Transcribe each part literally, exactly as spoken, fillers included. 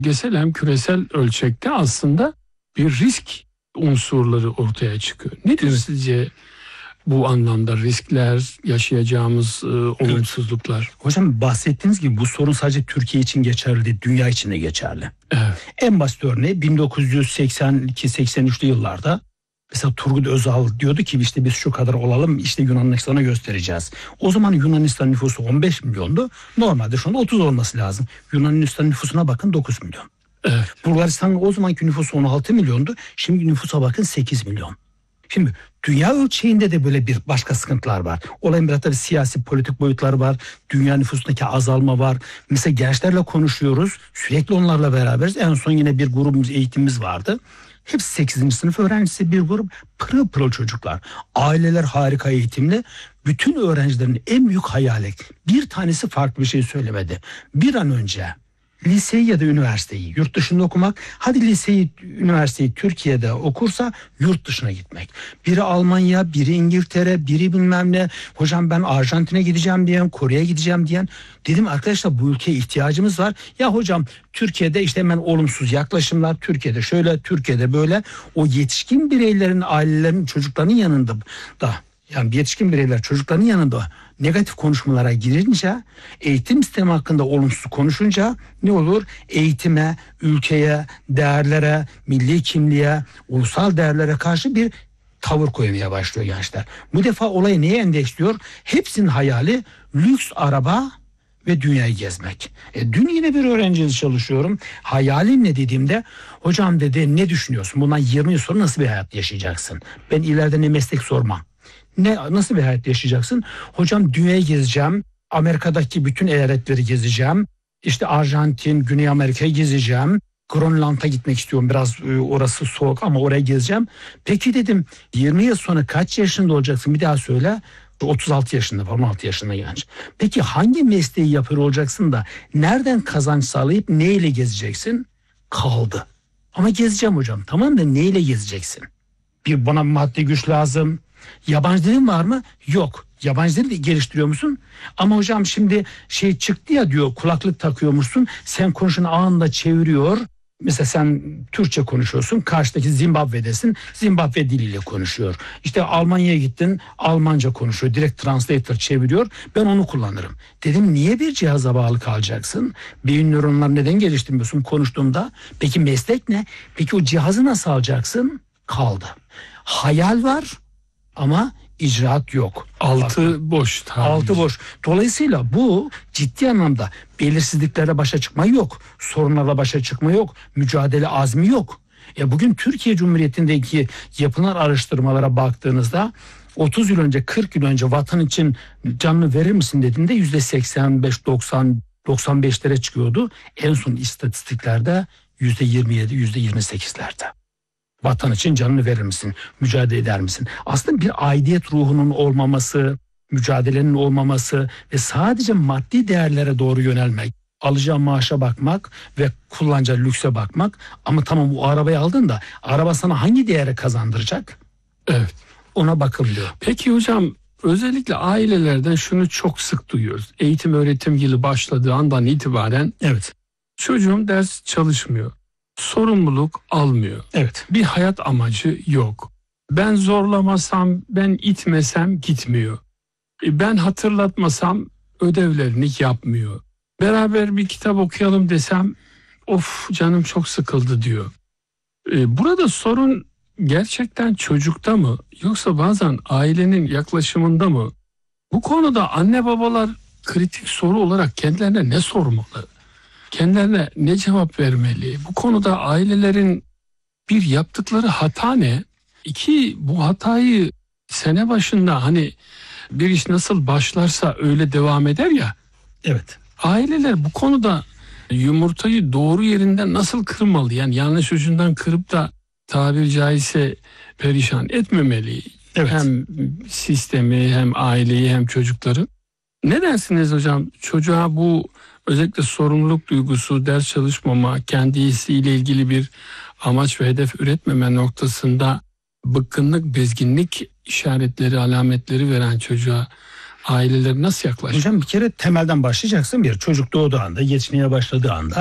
bölgesel hem küresel ölçekte aslında bir risk unsurları ortaya çıkıyor. Nedir evet. sizce bu anlamda riskler, yaşayacağımız e, olumsuzluklar? Evet. Hocam bahsettiğiniz gibi bu sorun sadece Türkiye için geçerli değil, dünya için de geçerli. Evet. En basit örneği bin dokuz yüz seksen iki seksen üçlü yıllarda mesela Turgut Özal diyordu ki işte biz şu kadar olalım, işte Yunanistan'a göstereceğiz. O zaman Yunanistan nüfusu on beş milyondu. Normalde şu anda otuz olması lazım. Yunanistan nüfusuna bakın dokuz milyon. Evet. Bulgaristan'ın o zamanki nüfusu on altı milyondu. Şimdi nüfusa bakın sekiz milyon. Şimdi dünya ölçeğinde de böyle bir başka sıkıntılar var. Olayın biraz tabii siyasi politik boyutları var. Dünya nüfusundaki azalma var. Mesela gençlerle konuşuyoruz. Sürekli onlarla beraberiz. En son yine bir grubumuz eğitimimiz vardı. Hepsi sekizinci sınıf öğrencisi, bir grup pırıl pırıl çocuklar. Aileler harika eğitimli. Bütün öğrencilerin en büyük hayali, bir tanesi farklı bir şey söylemedi. Bir an önce liseyi ya da üniversiteyi yurt dışında okumak, hadi liseyi, üniversiteyi Türkiye'de okursa yurt dışına gitmek. Biri Almanya, biri İngiltere, biri bilmem ne. Hocam ben Arjantin'e gideceğim diyen, Kore'ye gideceğim diyen. Dedim arkadaşlar bu ülkeye ihtiyacımız var. Ya hocam Türkiye'de işte hemen olumsuz yaklaşımlar, Türkiye'de şöyle, Türkiye'de böyle. O yetişkin bireylerin, ailelerin, çocuklarının yanında da, yani yetişkin bireyler çocukların yanında negatif konuşmalara girince, eğitim sistemi hakkında olumsuz konuşunca ne olur? Eğitime, ülkeye, değerlere, milli kimliğe, ulusal değerlere karşı bir tavır koymaya başlıyor gençler. Bu defa olayı neye endeksliyor? Hepsinin hayali lüks araba ve dünyayı gezmek. E, dün yine bir öğrenciyle çalışıyorum. Hayalin ne dediğimde, hocam dedi ne düşünüyorsun? Bundan yirmi yıl sonra nasıl bir hayat yaşayacaksın? Ben ileride ne meslek sormam. Ne, nasıl bir hayat yaşayacaksın? Hocam dünyayı gezeceğim. Amerika'daki bütün eyaletleri gezeceğim. İşte Arjantin, Güney Amerika'yı gezeceğim. Grönland'a gitmek istiyorum. Biraz e, orası soğuk ama oraya gezeceğim. Peki dedim yirmi yıl sonra kaç yaşında olacaksın? Bir daha söyle. otuz altı yaşında, on altı yaşında genç. Peki hangi mesleği yapıyor olacaksın da nereden kazanç sağlayıp neyle gezeceksin? Kaldı. Ama gezeceğim hocam. Tamam da neyle gezeceksin? Bir bana maddi güç lazım. Yabancı dilin var mı? Yok. Yabancı dil de geliştiriyor musun? Ama hocam şimdi şey çıktı ya diyor, kulaklık takıyormuşsun. Sen konuşun anında çeviriyor. Mesela sen Türkçe konuşuyorsun. Karşıdaki Zimbabwe'desin. Zimbabwe diliyle konuşuyor. İşte Almanya'ya gittin. Almanca konuşuyor. Direkt translator çeviriyor. Ben onu kullanırım. Dedim niye bir cihaza bağlı kalacaksın? Beyin nöronları neden geliştirmiyorsun konuştuğumda? Peki meslek ne? Peki o cihazı nasıl alacaksın? Kaldı. Hayal var. Ama icraat yok. Altı boş. Altı boş. Dolayısıyla bu ciddi anlamda belirsizliklerle başa çıkma yok. Sorunlarla başa çıkma yok. Mücadele azmi yok. Ya bugün Türkiye Cumhuriyeti'ndeki yapılan araştırmalara baktığınızda otuz yıl önce, kırk yıl önce vatan için canını verir misin dediğinde yüzde seksen beş, doksan, doksan beşlere çıkıyordu. En son istatistiklerde yüzde yirmi yedi, yüzde yirmi sekizlerde. Vatan için canını verir misin? Mücadele eder misin? Aslında bir aidiyet ruhunun olmaması, mücadelenin olmaması ve sadece maddi değerlere doğru yönelmek, alacağın maaşa bakmak ve kullanacağı lükse bakmak. Ama tamam bu arabayı aldın da araba sana hangi değeri kazandıracak? Evet. Ona bakılıyor. Peki hocam özellikle ailelerden şunu çok sık duyuyoruz. Eğitim öğretim yılı başladığı andan itibaren evet. Çocuğum ders çalışmıyor. Sorumluluk almıyor. Evet. Bir hayat amacı yok. Ben zorlamasam, ben itmesem gitmiyor. Ben hatırlatmasam ödevlerini yapmıyor. Beraber bir kitap okuyalım desem, of canım çok sıkıldı diyor. Burada sorun gerçekten çocukta mı, yoksa bazen ailenin yaklaşımında mı? Bu konuda anne babalar kritik soru olarak kendilerine ne sormalı? Kendilerine ne cevap vermeli? Bu konuda ailelerin bir yaptıkları hata ne? İki, bu hatayı sene başında hani bir iş nasıl başlarsa öyle devam eder ya. Evet. Aileler bu konuda yumurtayı doğru yerinden nasıl kırmalı? Yani yanlış ucundan kırıp da tabiri caizse perişan etmemeli. Evet. Hem sistemi hem aileyi hem çocukları. Ne dersiniz hocam? Çocuğa bu özellikle sorumluluk duygusu, ders çalışmama, kendisiyle ilgili bir amaç ve hedef üretmeme noktasında bıkkınlık, bezginlik işaretleri, alametleri veren çocuğa aileler nasıl yaklaşır? Hocam bir kere temelden başlayacaksın. Bir çocuk doğduğu anda, yetişmeye başladığı anda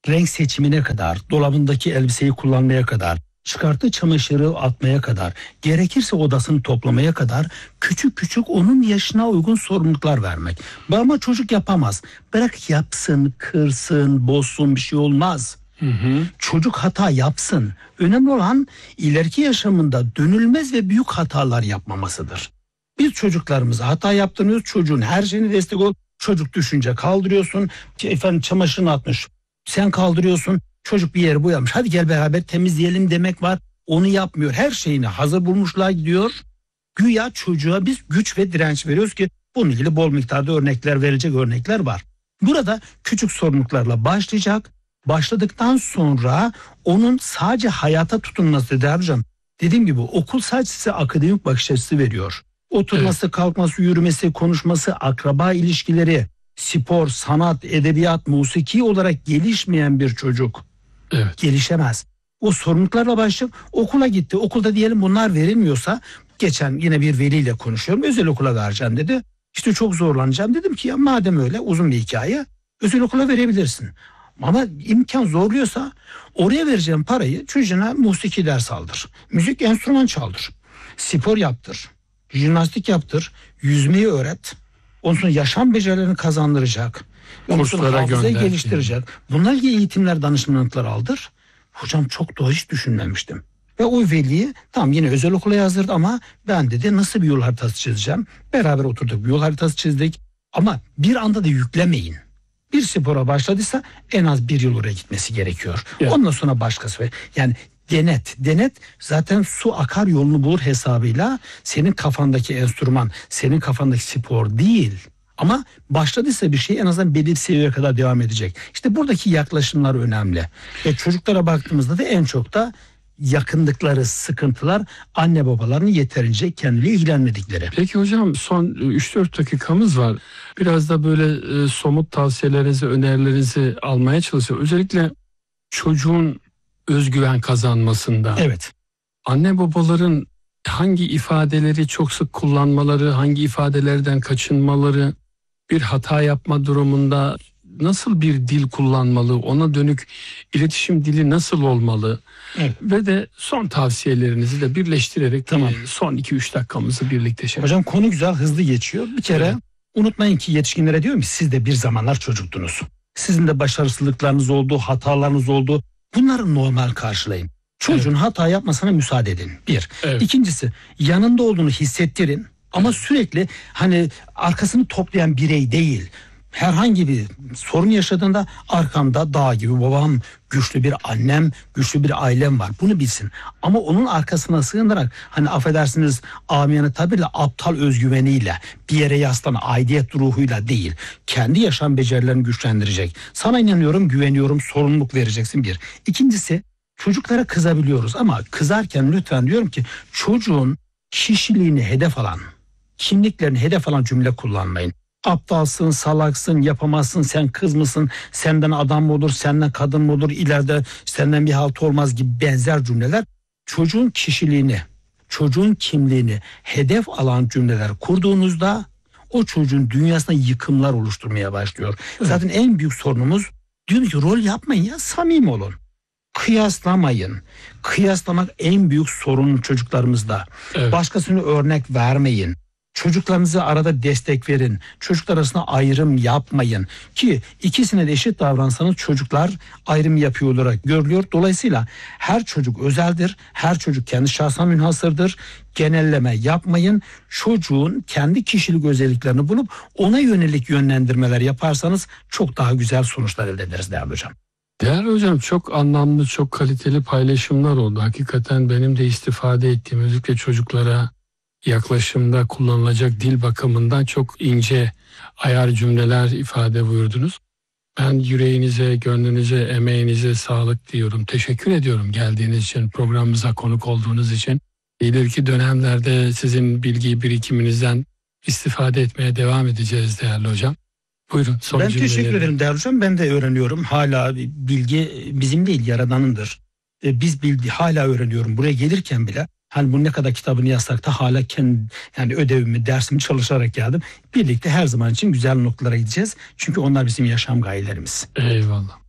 renk seçimine kadar, dolabındaki elbiseyi kullanmaya kadar, çıkarttığı çamaşırı atmaya kadar, gerekirse odasını toplamaya kadar küçük küçük onun yaşına uygun sorumluluklar vermek. Ama çocuk yapamaz. Bırak yapsın, kırsın, bozsun, bir şey olmaz. Hı hı. Çocuk hata yapsın. Önemli olan ileriki yaşamında dönülmez ve büyük hatalar yapmamasıdır. Biz çocuklarımıza hata yaptırıyoruz. Çocuğun her şeyine destek ol. Çocuk düşünce kaldırıyorsun. Efendim çamaşırını atmış. Sen kaldırıyorsun. Çocuk bir yeri boyamış. Hadi gel beraber temizleyelim demek var. Onu yapmıyor. Her şeyini hazır bulmuşlar gidiyor. Güya çocuğa biz güç ve direnç veriyoruz ki bununla ilgili bol miktarda örnekler, verilecek örnekler var. Burada küçük sorumluluklarla başlayacak. Başladıktan sonra onun sadece hayata tutunması der hocam. Dediğim gibi okul sadece size akademik bakış açısı veriyor. Oturması, evet. kalkması, yürümesi, konuşması, akraba ilişkileri, spor, sanat, edebiyat, musiki olarak gelişmeyen bir çocuk evet. gelişemez. O sorumluluklarla başlayıp okula gitti. Okulda diyelim bunlar verilmiyorsa, geçen yine bir veliyle konuşuyorum. Özel okula vereceğim dedi. İşte çok zorlanacağım. Dedim ki ya madem öyle, uzun bir hikaye, özel okula verebilirsin. Ama imkan zorluyorsa oraya vereceğim parayı çocuğuna musiki ders aldır. Müzik enstrüman çaldır. Spor yaptır. Jimnastik yaptır. Yüzmeyi öğret. Ondan sonra yaşam becerilerini kazandıracak. Ondan sonra hafızayı geliştirecek. Bunlarla ilgili eğitimler, danışmanlıklar aldır. Hocam çok da hiç düşünmemiştim. Ve o veliyi tam yine özel okula yazdırdı ama ben dedi nasıl bir yol haritası çizeceğim. Beraber oturduk, bir yol haritası çizdik. Ama bir anda da yüklemeyin. Bir spora başladıysa en az bir yıl oraya gitmesi gerekiyor. Evet. Ondan sonra başkası. Yani denet. Denet zaten su akar yolunu bulur hesabıyla. Senin kafandaki enstrüman, senin kafandaki spor değil. Ama başladıysa bir şey en azından belirli seviyeye kadar devam edecek. İşte buradaki yaklaşımlar önemli. Ve çocuklara baktığımızda da en çok da yakındıkları sıkıntılar anne babaların yeterince kendiyle ilgilenmedikleri. Peki hocam son üç dört dakikamız var. Biraz da böyle e, somut tavsiyelerinizi, önerilerinizi almaya çalışıyorum. Özellikle çocuğun özgüven kazanmasında. Evet. Anne babaların hangi ifadeleri çok sık kullanmaları, hangi ifadelerden kaçınmaları, bir hata yapma durumunda nasıl bir dil kullanmalı, ona dönük iletişim dili nasıl olmalı? Evet. Ve de son tavsiyelerinizi de birleştirerek tamam. son iki üç dakikamızı birlikte şey. Hocam konu güzel, hızlı geçiyor. Bir kere evet. unutmayın ki yetişkinlere diyorum ki siz de bir zamanlar çocuktunuz. Sizin de başarısızlıklarınız oldu, hatalarınız oldu. Bunları normal karşılayın. Çocuğun evet. hata yapmasına müsaade edin. Bir. Evet. İkincisi yanında olduğunu hissettirin ama evet. sürekli hani arkasını toplayan birey değil. Herhangi bir sorun yaşadığında arkamda dağ gibi babam, güçlü bir annem, güçlü bir ailem var. Bunu bilsin. Ama onun arkasına sığınarak hani affedersiniz amiyane tabirle aptal özgüveniyle bir yere yaslanan aidiyet ruhuyla değil. Kendi yaşam becerilerini güçlendirecek. Sana inanıyorum, güveniyorum, sorumluluk vereceksin bir. İkincisi çocuklara kızabiliyoruz ama kızarken lütfen diyorum ki çocuğun kişiliğini hedef alan, kimliklerini hedef alan cümle kullanmayın. Aptalsın, salaksın, yapamazsın, sen kız mısın, senden adam mı olur, senden kadın mı olur, ileride senden bir halt olmaz gibi benzer cümleler çocuğun kişiliğini, çocuğun kimliğini hedef alan cümleler kurduğunuzda o çocuğun dünyasında yıkımlar oluşturmaya başlıyor. Evet. Zaten en büyük sorunumuz diyorum ki rol yapmayın ya, samimi olun. Kıyaslamayın. Kıyaslamak en büyük sorun çocuklarımızda. Evet. Başkasına örnek vermeyin. Çocuklarınıza arada destek verin. Çocuklar arasında ayrım yapmayın. Ki ikisine de eşit davransanız çocuklar ayrım yapıyor olarak görülüyor. Dolayısıyla her çocuk özeldir. Her çocuk kendi şahsına münhasırdır. Genelleme yapmayın. Çocuğun kendi kişilik özelliklerini bulup ona yönelik yönlendirmeler yaparsanız çok daha güzel sonuçlar elde ederiz değerli hocam. Değerli hocam çok anlamlı, çok kaliteli paylaşımlar oldu. Hakikaten benim de istifade ettiğim özellikle çocuklara yaklaşımda kullanılacak dil bakımından çok ince ayar cümleler ifade buyurdunuz. Ben yüreğinize, gönlünüze, emeğinize sağlık diyorum. Teşekkür ediyorum geldiğiniz için, programımıza konuk olduğunuz için. İleriki dönemlerde sizin bilgi birikiminizden istifade etmeye devam edeceğiz değerli hocam. Buyurun. Son ben cümleleri. Teşekkür ederim değerli hocam. Ben de öğreniyorum. Hala bilgi bizim değil, Yaradan'ındır. Biz bilgi hala öğreniyorum. Buraya gelirken bile hani bu ne kadar kitabını yazsak da hala kendi yani ödevimi, dersimi çalışarak geldim. Birlikte her zaman için güzel noktalara gideceğiz. Çünkü onlar bizim yaşam gayelerimiz. Eyvallah.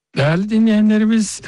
Değerli dinleyenlerimiz,